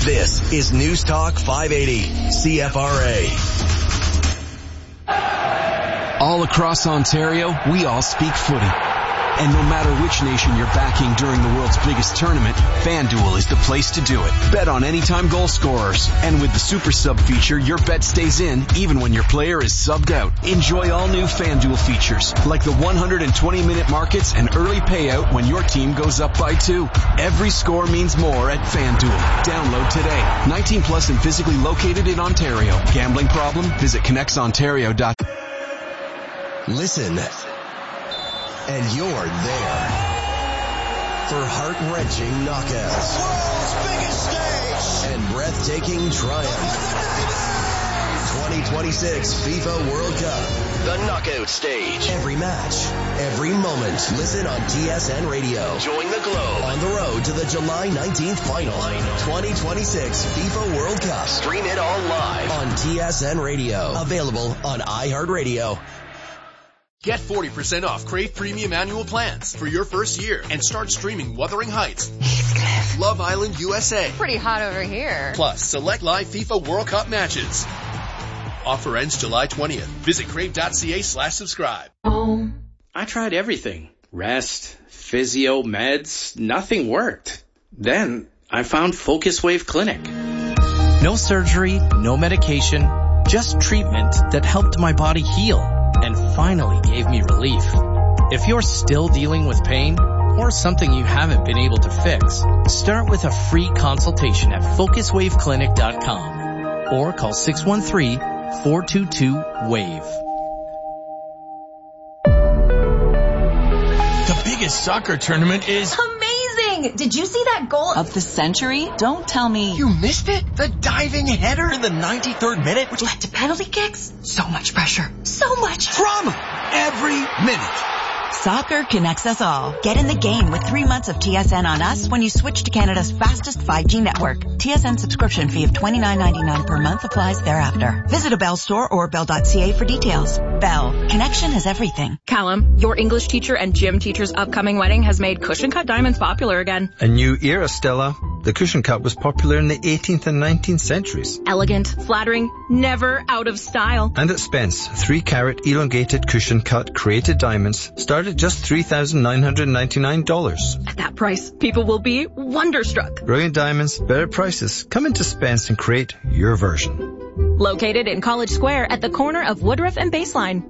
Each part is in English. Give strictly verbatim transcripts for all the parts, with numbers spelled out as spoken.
This is News Talk five eighty C F R A. All across Ontario, we all speak footy. And no matter which nation you're backing during the world's biggest tournament, FanDuel is the place to do it. Bet on anytime goal scorers. And with the Super Sub feature, your bet stays in even when your player is subbed out. Enjoy all new FanDuel features, like the one hundred twenty minute markets and early payout when your team goes up by two. Every score means more at FanDuel. Download today. nineteen plus and physically located in Ontario. Gambling problem? Visit connects ontario dot com. Listen, and you're there for heart-wrenching knockouts, world's biggest stage, and breathtaking triumph. twenty twenty-six FIFA World Cup, the knockout stage. Every match, every moment. Listen on T S N Radio. Join the globe on the road to the July nineteenth final. twenty twenty-six FIFA World Cup. Stream it all live on T S N Radio. Available on iHeartRadio. Get forty percent off Crave Premium annual plans for your first year and start streaming Wuthering Heights, Heathcliff, Love Island U S A. Pretty hot over here. Plus select live FIFA World Cup matches. Offer ends July twentieth. Visit crave.ca slash subscribe. Oh. I tried everything. Rest, physio, meds, nothing worked. Then I found Focus Wave Clinic. No surgery, no medication, just treatment that helped my body heal and finally gave me relief. If you're still dealing with pain or something you haven't been able to fix, start with a free consultation at focus wave clinic dot com or call six one three, four two two, WAVE. The biggest soccer tournament is amazing! Did you see that goal of the century? Don't tell me you missed it. The diving header in the ninety-third minute, which led to penalty kicks. So much pressure. So much drama every minute. Soccer connects us all. Get in the game with three months of T S N on us when you switch to Canada's fastest five G network. T S N subscription fee of twenty-nine ninety-nine per month applies thereafter. Visit a Bell store or bell dot c a for details. Bell. Connection is everything. Callum, your English teacher and gym teacher's upcoming wedding has made cushion cut diamonds popular again. A new era, Stella. The cushion cut was popular in the eighteenth and nineteenth centuries. Elegant, flattering, never out of style. And at Spence, three carat elongated cushion cut created diamonds start at just three thousand nine hundred ninety-nine dollars. At that price, people will be wonderstruck. Brilliant diamonds, better prices. Come into Spence and create your version. Located in College Square at the corner of Woodruff and Baseline.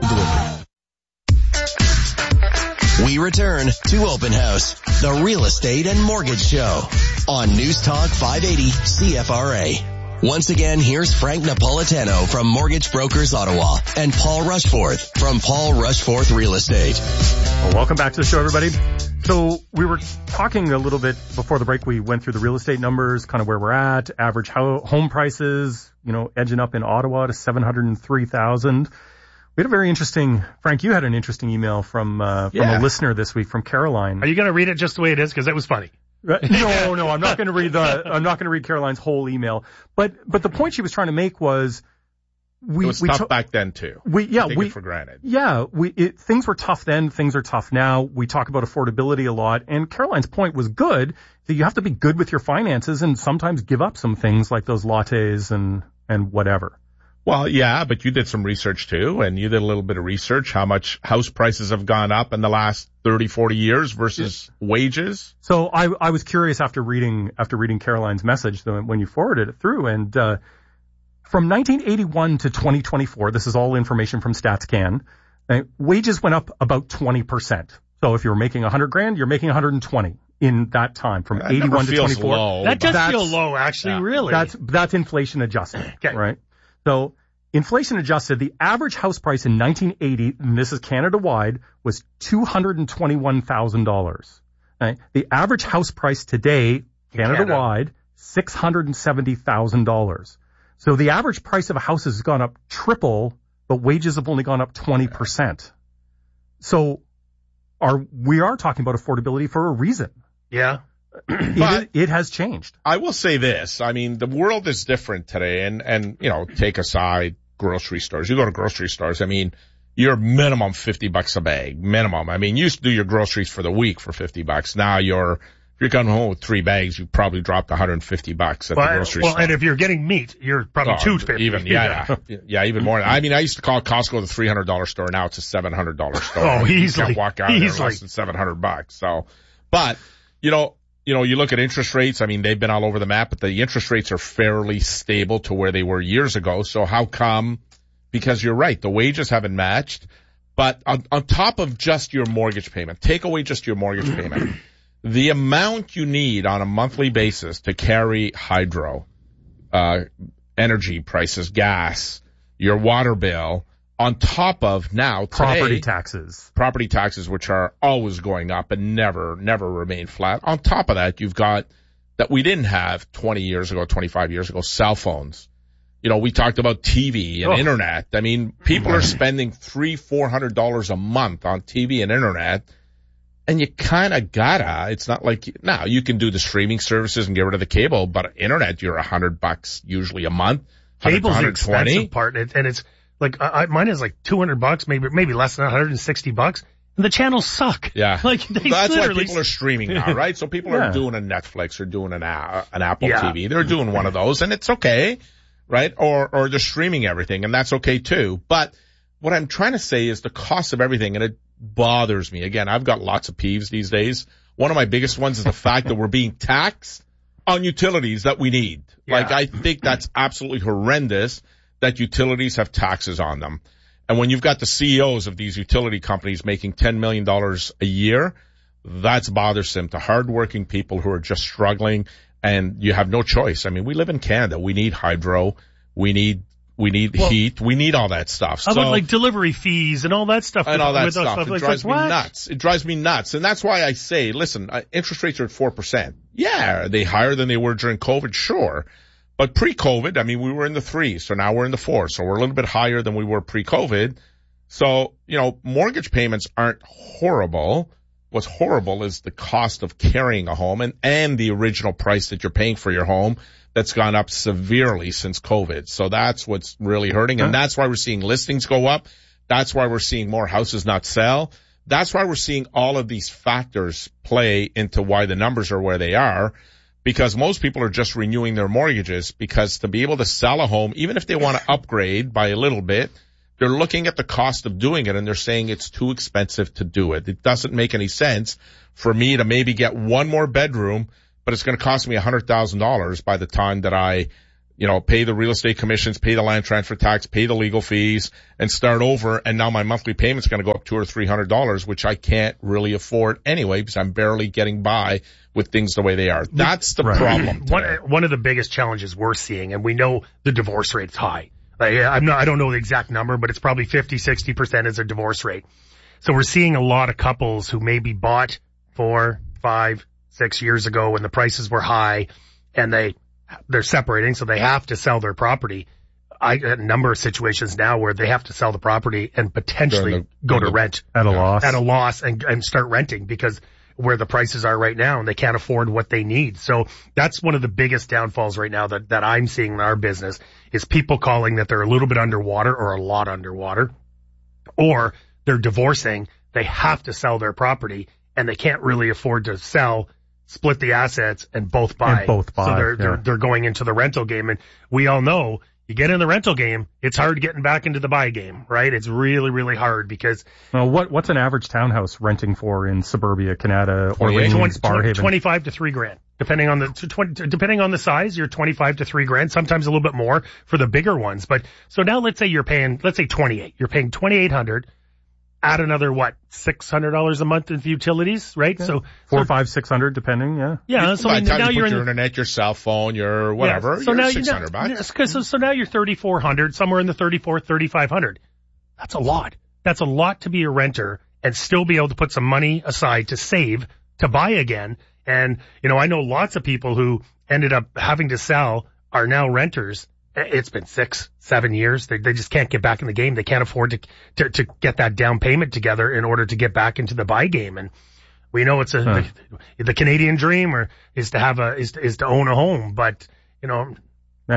We return to Open House, the real estate and mortgage show on News Talk five eighty C F R A. Once again, here's Frank Napolitano from Mortgage Brokers Ottawa and Paul Rushforth from Paul Rushforth Real Estate. Well, welcome back to the show, everybody. So we were talking a little bit before the break. We went through the real estate numbers, kind of where we're at, average home prices, you know, edging up in Ottawa to seven hundred three thousand. We had a very interesting, Frank, you had an interesting email from, uh, from yeah. a listener this week from Caroline. Are you going to read it just the way it is? Because that was funny. No, no, I'm not going to read the, I'm not going to read Caroline's whole email. But, but the point she was trying to make was, we, it was we tough to- back then too. We, yeah, Take we, it for granted. Yeah, we, it, things were tough then, things are tough now. We talk about affordability a lot, and Caroline's point was good, that you have to be good with your finances and sometimes give up some things like those lattes and, and whatever. Well, yeah, but you did some research too, and you did a little bit of research, how much house prices have gone up in the last thirty, forty years versus yeah. wages. So I, I was curious after reading, after reading Caroline's message when you forwarded it through, and, uh, from nineteen eighty-one to twenty twenty-four, this is all information from StatsCan, uh, wages went up about twenty percent. So if you're making a hundred grand, you're making one hundred twenty in that time from that eighty-one to twenty-four. Low, that does that's, feel low, actually, yeah, really. That's, that's inflation adjusted, okay. Right? So inflation adjusted, the average house price in nineteen eighty, and this is Canada-wide, was two hundred twenty-one thousand dollars. Right? The average house price today, Canada-wide, Canada. six hundred seventy thousand dollars. So the average price of a house has gone up triple, but wages have only gone up twenty percent. So are we are talking about affordability for a reason. Yeah. But it, it has changed. I will say this. I mean, the world is different today, and, and, you know, take aside grocery stores. You go to grocery stores, I mean, you're minimum fifty bucks a bag, minimum. I mean, you used to do your groceries for the week for fifty bucks. Now you're If you're coming home with three bags, you probably dropped one hundred fifty bucks at well, the grocery well, store. and if you're getting meat, you're probably oh, two fifty. Even, yeah, yeah, yeah, even more. I mean, I used to call Costco the three hundred dollars store. Now it's a seven hundred dollars store. Oh, you easily. can't walk out of there less than seven hundred bucks. So, but, you know, you know, you look at interest rates. I mean, they've been all over the map, but the interest rates are fairly stable to where they were years ago. So how come? Because you're right. The wages haven't matched. But on, on top of just your mortgage payment, take away just your mortgage payment, the amount you need on a monthly basis to carry hydro, uh, energy prices, gas, your water bill, on top of now today, property taxes, property taxes, which are always going up and never, never remain flat. On top of that, you've got that we didn't have twenty years ago, twenty-five years ago, cell phones. You know, we talked about T V and oh. internet. I mean, people are spending three, four hundred dollars a month on T V and internet, and you kind of gotta. It's not like now you can do the streaming services and get rid of the cable, but internet you're a hundred bucks usually a month. Cable's the expensive part, and it's like I, mine is like two hundred bucks, maybe maybe less than one hundred sixty bucks. And the channels suck. Yeah, like they that's literally... why people are streaming now, right? So people yeah. are doing a Netflix or doing an uh, an Apple yeah. T V. They're doing one of those, and it's okay. Right? Or, or they're streaming everything, and that's okay too. But what I'm trying to say is the cost of everything, and it bothers me. Again, I've got lots of peeves these days. One of my biggest ones is the fact that we're being taxed on utilities that we need. Yeah. Like, I think that's absolutely horrendous that utilities have taxes on them. And when you've got the C E Os of these utility companies making ten million dollars a year, that's bothersome to hardworking people who are just struggling. And you have no choice. I mean, we live in Canada. We need hydro. We need, we need well, heat. We need all that stuff. How so, about like delivery fees and all that stuff? And with, all that with stuff. stuff. It like, drives like, me what? nuts. It drives me nuts. And that's why I say, listen, uh, interest rates are at four percent. Yeah, are they higher than they were during COVID? Sure. But pre-COVID, I mean, we were in the threes. So now we're in the fours. So we're a little bit higher than we were pre-COVID. So, you know, mortgage payments aren't horrible. What's horrible is the cost of carrying a home and, and the original price that you're paying for your home that's gone up severely since COVID. So that's what's really hurting. And that's why we're seeing listings go up. That's why we're seeing more houses not sell. That's why we're seeing all of these factors play into why the numbers are where they are, because most people are just renewing their mortgages, because to be able to sell a home, even if they want to upgrade by a little bit, they're looking at the cost of doing it and they're saying it's too expensive to do it. It doesn't make any sense for me to maybe get one more bedroom, but it's going to cost me one hundred thousand dollars by the time that I, you know, pay the real estate commissions, pay the land transfer tax, pay the legal fees, and start over. And now my monthly payment's going to go up two or three hundred dollars, which I can't really afford anyway because I'm barely getting by with things the way they are. That's the right. problem. One, one of the biggest challenges we're seeing, and we know the divorce rate's high. Like, I'm not, I don't know the exact number, but it's probably fifty, sixty percent is a divorce rate. So we're seeing a lot of couples who maybe bought four, five, six years ago when the prices were high and they, they're separating, so they have to sell their property. I, a number of situations now where they have to sell the property and potentially the, go to the, rent. At a loss. At a loss and, and start renting because where the prices are right now and they can't afford what they need. So that's one of the biggest downfalls right now that, that I'm seeing in our business is people calling that they're a little bit underwater or a lot underwater, or they're divorcing. They have to sell their property and they can't really afford to sell, split the assets and both buy. And both buy. So they're, yeah. they're, they're going into the rental game. And we all know you get in the rental game, it's hard getting back into the buy game, right? It's really, really hard because. Well, what, what's an average townhouse renting for in suburbia, Canada, Orleans, Barrhaven? twenty-five to three grand. Depending on the, twenty, depending on the size, you're twenty-five to three grand, sometimes a little bit more for the bigger ones. But, so now let's say you're paying, let's say twenty-eight. You're paying twenty-eight hundred. Add another, what, six hundred dollars a month in utilities, right? Yeah. So Four, so, five, six hundred, depending, yeah. Yeah, so by the time now you you're put in your the, internet, your cell phone, your whatever, yeah. so you're now six hundred you know, bucks. So, so now you're thirty-four hundred, somewhere in the thirty-four, thirty-five hundred. That's a lot. That's a lot to be a renter and still be able to put some money aside to save, to buy again. And, you know, I know lots of people who ended up having to sell are now renters. It's been six, seven years. They, they just can't get back in the game. They can't afford to, to, to get that down payment together in order to get back into the buy game. And we know it's a, huh. the, the Canadian dream or is to have a, is to, is to own a home, but you know. Yeah.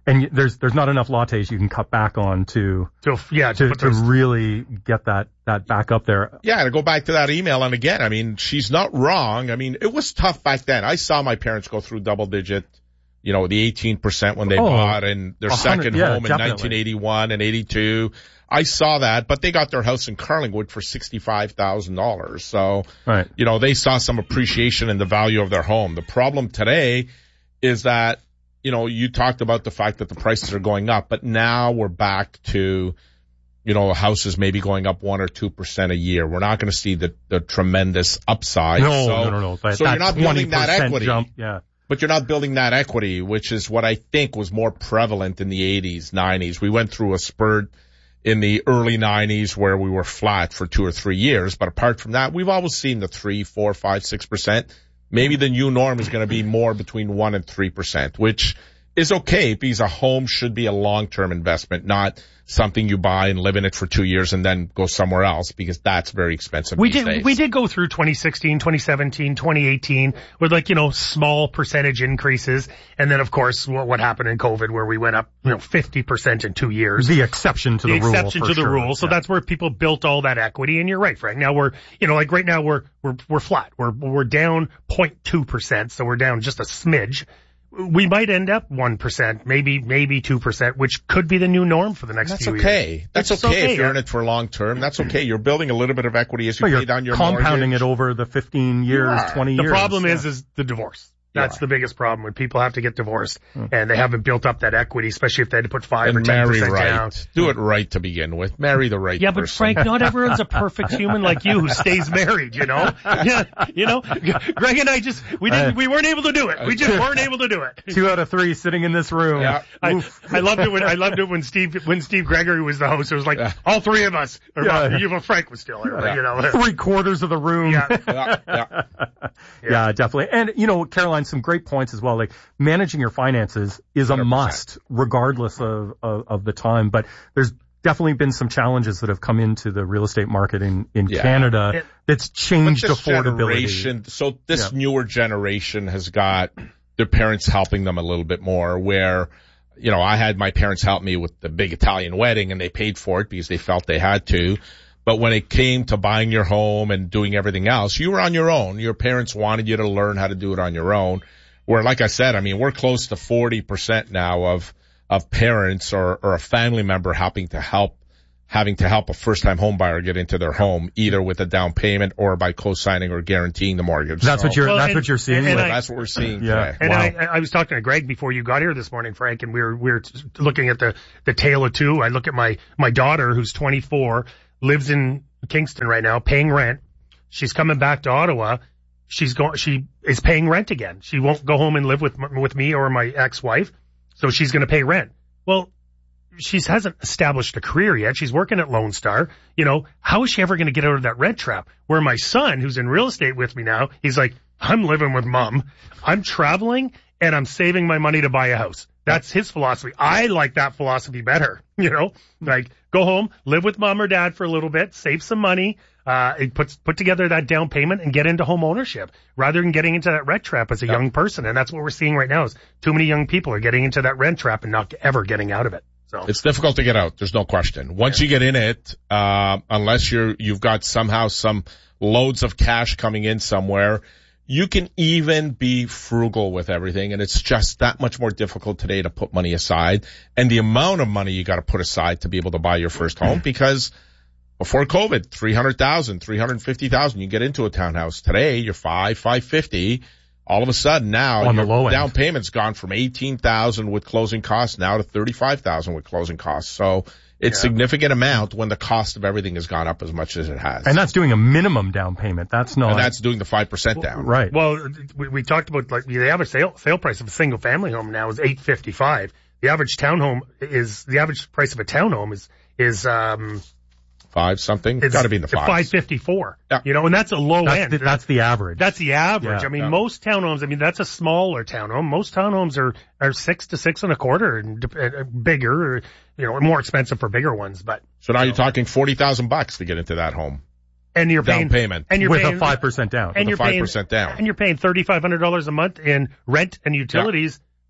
And y- there's there's not enough lattes you can cut back on to to yeah to, to, to really get that that back up there. Yeah, to go back to that email, and again, I mean, she's not wrong. I mean, it was tough back then. I saw my parents go through double digit, you know, the eighteen percent when they Oh, bought and their second yeah, home in definitely. nineteen eighty-one and eighty-two. I saw that, but they got their house in Carlingwood for sixty-five thousand dollars. So, Right. you know, they saw some appreciation in the value of their home. The problem today is that, you know, you talked about the fact that the prices are going up, but now we're back to, you know, houses maybe going up one or two percent a year. We're not going to see the, the tremendous upside. No, so, no, no, no. That, so that you're not building that twenty percent equity. jump, yeah. But you're not building that equity, which is what I think was more prevalent in the eighties, nineties. We went through a spurt in the early nineties where we were flat for two or three years. But apart from that, we've always seen the three, four, five, six percent. Maybe the new norm is going to be more between one and three percent, which is okay because a home should be a long-term investment, not something you buy and live in it for two years and then go somewhere else because that's very expensive We these did, days. we did go through twenty sixteen, twenty seventeen, twenty eighteen with like, you know, small percentage increases. And then of course what, what happened in COVID where we went up, you know, fifty percent in two years. The exception to the, the rule. exception for to the sure. rule. So Yeah. that's where people built all that equity. And you're right, Frank. Now we're, you know, like right now we're, we're, we're flat. We're, we're down zero point two percent. So we're down just a smidge. We might end up one percent, maybe, maybe two percent, which could be the new norm for the next That's few okay. years. That's It's okay, if you're yeah. in it for long term. That's okay. You're building a little bit of equity as you Well, pay you're down your compounding mortgage. it over the fifteen years, are. twenty The years. problem yeah. is, is the divorce. That's Yeah. the biggest problem when people have to get divorced Hmm. and they haven't built up that equity, especially if they had to put five or And ten marry percent right. down. Do it right to begin with. Marry the right Yeah, but person. Frank, not everyone's a perfect human like you who stays married, you know? Yeah, you know, Greg and I just, we didn't, we weren't able to do it. We just weren't able to do it. Two out of three sitting in this room. Yeah. I, I loved it when, I loved it when Steve, when Steve Gregory was the host. It was like, Yeah. all three of us, or Yeah. well, even Frank was still here, but, you know. Three quarters of the room. Yeah. yeah, yeah. Yeah, definitely. And, you know, Caroline, some great points as well. Like, managing your finances is a one hundred percent. must, regardless of, of, of the time. But there's definitely been some challenges that have come into the real estate market in, in Yeah. Canada It- that's But changed this affordability. generation, so this Yeah. newer generation has got their parents helping them a little bit more where, you know, I had my parents help me with the big Italian wedding and they paid for it because they felt they had to. But when it came to buying your home and doing everything else, you were on your own. Your parents wanted you to learn how to do it on your own. Where, like I said, I mean, we're close to forty percent now of, of parents or, or a family member helping to help, having to help a first-time home buyer get into their home, either with a down payment or by co-signing or guaranteeing the mortgage. That's So- what you're, Well, that's and- what you're seeing. and- and with- I- that's what we're seeing Yeah. today. And Wow. I, I was talking to Greg before you got here this morning, Frank, and we were we were looking at the the tale of two. I look at my my daughter, who's twenty-four, lives in Kingston right now, paying rent. She's coming back to Ottawa. She's going. She is paying rent again. She won't go home and live with with me or my ex-wife, so she's going to pay rent. Well, she hasn't established a career yet. She's working at Lone Star. You know, how is she ever going to get out of that rent trap? Where my son, who's in real estate with me now, he's like, I'm living with mom. I'm traveling and I'm saving my money to buy a house. That's his philosophy. I like that philosophy better. You know, like go home, live with mom or dad for a little bit, save some money, uh, it puts, put together that down payment and get into home ownership rather than getting into that rent trap as a young person. And that's what we're seeing right now is too many young people are getting into that rent trap and not ever getting out of it. So It's difficult to get out. There's no question. Once you get in it, uh, unless you're, you've got somehow some loads of cash coming in somewhere, you can even be frugal with everything. And it's just that much more difficult today to put money aside. And the amount of money you got to put aside to be able to buy your first home, because before COVID, three hundred thousand, three hundred fifty thousand, you get into a townhouse. Today, you're five, five fifty. All of a sudden now, On the your low end. down payment's gone from eighteen thousand with closing costs now to thirty-five thousand with closing costs. So it's Yeah. significant amount when the cost of everything has gone up as much as it has. And that's doing a minimum down payment. That's not. And that's doing the five percent down. right. Well, we, we talked about like the average sale sale price of a single family home now is eight fifty five. The average townhome is the average price of a townhome is is um Five something. it's Got to be in the fives. five fifty four. Yeah. You know, and that's a low that's, end. the, that's the average. That's the average. Yeah. I mean, Yeah. most townhomes. I mean, that's a smaller townhome. Most townhomes are are six to six and a quarter and dep- uh, bigger, or, you know, more expensive for bigger ones. But So now you're talking forty thousand bucks to get into that home. and you're Down paying payment. and you're with paying a five percent down. and a you're paying five percent down. and you're paying thirty five hundred dollars a month in rent and utilities.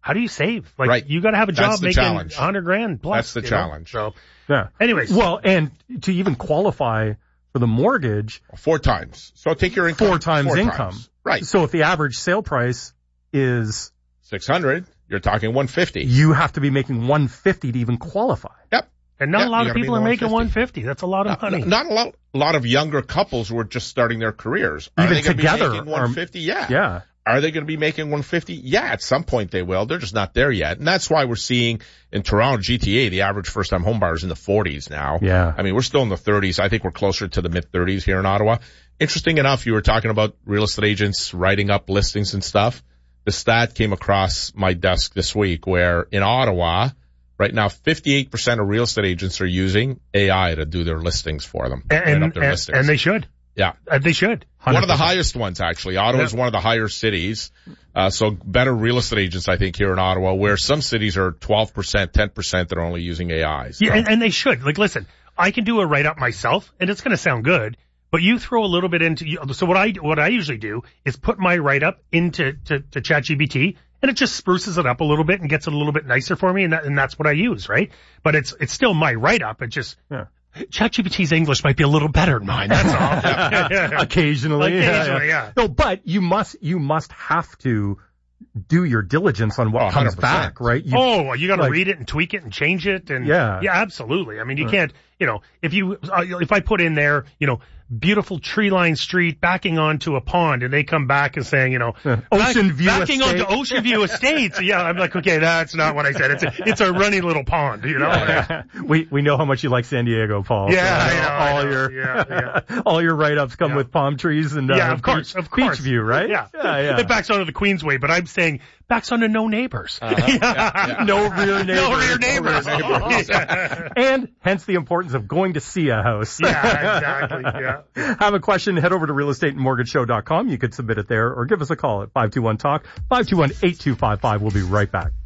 how do you save? Like, right. you got to have a job That's the making challenge. one hundred grand plus. That's the challenge. Know? So, yeah. anyways. Well, and to even qualify for the mortgage. Four times. So take your income. Four times four income. Times. Right. So if the average sale price is six hundred, you're talking one fifty. You have to be making one fifty to even qualify. Yep. And not yep, a lot of people are making one fifty. That's a lot of not, money. Not a lot, a lot of younger couples who are just starting their careers. Are even they going to together, be making one fifty? Yeah. Yeah. Are they going to be making one fifty? Yeah, at some point they will. They're just not there yet. And that's why we're seeing in Toronto, G T A, the average first-time home buyer is in the forties now. Yeah. I mean, we're still in the thirties. I think we're closer to the mid-thirties here in Ottawa. Interesting enough, you were talking about real estate agents writing up listings and stuff. The stat came across my desk this week where in Ottawa, right now, fifty-eight percent of real estate agents are using A I to do their listings for them. And, up their and, listings. and they should. Yeah. Uh, they should. one hundred percent. One of the highest ones, actually. Ottawa is yeah. one of the higher cities. Uh, so better real estate agents, I think, here in Ottawa, where some cities are twelve percent, ten percent that are only using A I. So. Yeah, and, and they should. Like, listen, I can do a write-up myself, and it's going to sound good, but you throw a little bit into, so what I, what I usually do is put my write-up into, to, to ChatGPT, and it just spruces it up a little bit and gets it a little bit nicer for me, and that, and that's what I use, right? But it's, it's still my write-up. It just, yeah. ChatGPT's English might be a little better than mine. That's all. Occasionally, Occasionally, yeah, yeah. yeah. No, but you must, you must have to do your diligence on what oh, comes back, right? You, oh, you got to like, read it and tweak it and change it, and yeah, yeah, absolutely. I mean, you right. can't, you know, if you, uh, if I put in there, you know, beautiful tree-lined street backing onto a pond, and they come back and saying, you know, yeah. Ocean back, View backing Estate. onto Ocean View Estates. Yeah, I'm like, okay, that's not what I said. It's a, it's a running little pond, you know. Yeah. we we know how much you like San Diego, Paul. Yeah, so, I know, all I know. your yeah, yeah. all your write-ups come yeah. with palm trees and uh, yeah, of course, beach, of course. beach view, right? Yeah, yeah, yeah. It backs onto the Queensway, but I'm saying backs onto no neighbors. Uh-huh. yeah, yeah. No rear neighbors. No rear neighbors. No rear neighbors. yeah. And hence the importance of going to see a house. Yeah, exactly. Yeah. Have a question, head over to real estate and mortgage show dot com. You could submit it there or give us a call at five two one talk, five two one, eight two five five. We'll be right back.